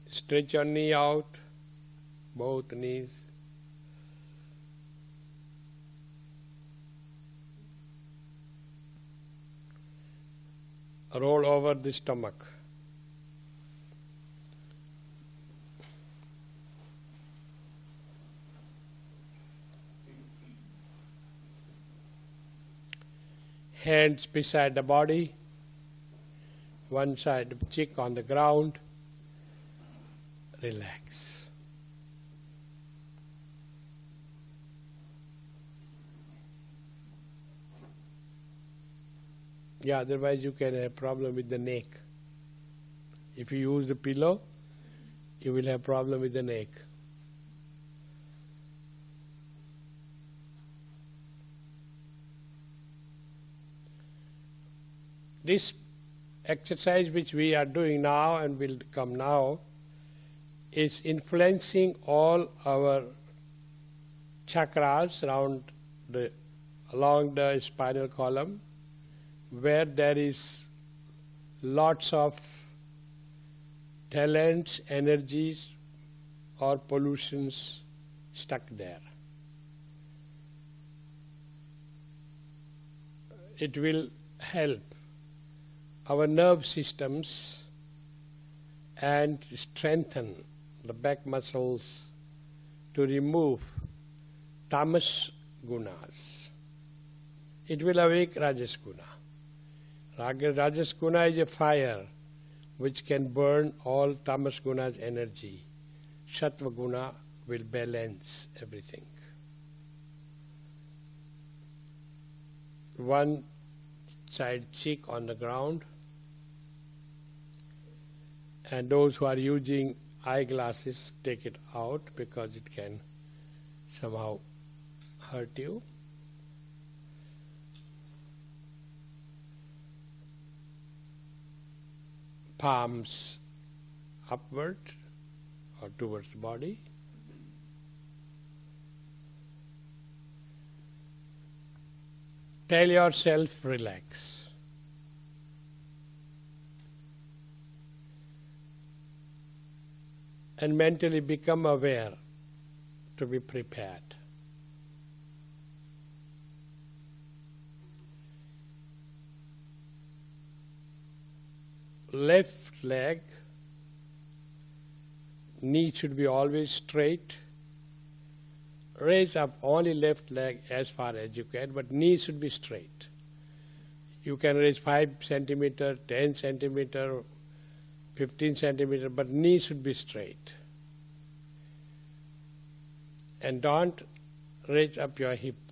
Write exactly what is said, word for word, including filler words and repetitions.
Stretch your knee out, both knees. Roll over the stomach. Hands beside the body, one side cheek on the ground. Relax. Yeah, otherwise you can have problem with the neck. If you use the pillow, you will have problem with the neck. This exercise which we are doing now and will come now is influencing all our chakras around the, along the spinal column, where there is lots of talents, energies or pollutions stuck there. It will help our nerve systems and strengthen the back muscles to remove tamas gunas. It will awake rajas guna. Rajas guna is a fire which can burn all tamas guna's energy. Sattva guna will balance everything. One side cheek on the ground, and those who are using eyeglasses, take it out because it can somehow hurt you. Palms upward or towards the body. Tell yourself, relax. And mentally become aware to be prepared. Left leg, knee should be always straight. Raise up only left leg as far as you can, but knee should be straight. You can raise five centimeter, ten centimeter, fifteen centimeter, but knee should be straight. And don't raise up your hip.